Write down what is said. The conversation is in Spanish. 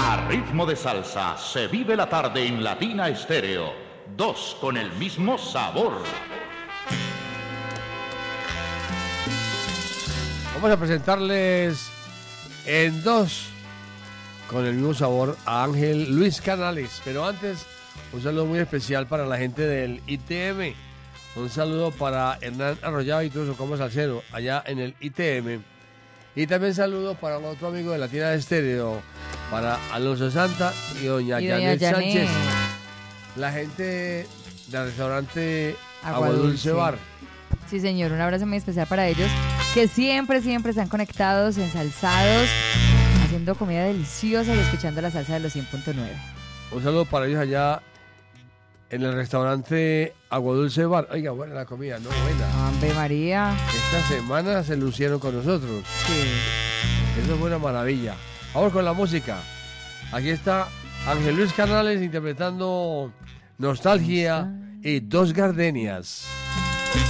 A ritmo de salsa se vive la tarde en Latina Estéreo. Dos con el mismo sabor. Vamos a presentarles en dos con el mismo sabor a Ángel Luis Canales. Pero antes, un saludo muy especial para la gente del ITM. Un saludo para Hernán Arroyado y todo como salsero allá en el ITM. Y también saludo para otro amigo de Latina Estéreo, para Alonso Santa y doña Janet Sánchez. La gente del restaurante Agua Dulce Bar. Sí, señor, un abrazo muy especial para ellos, que siempre están conectados, ensalzados, haciendo comida deliciosa y escuchando la salsa de los 100.9. Un saludo para ellos allá en el restaurante Agua Dulce Bar. Oiga, buena la comida, ¿no? Buena. ¡Ave María! Esta semana se lucieron con nosotros. Sí. Eso fue una maravilla. Vamos con la música. Aquí está Ángel Luis Canales interpretando Nostalgia y Dos Gardenias.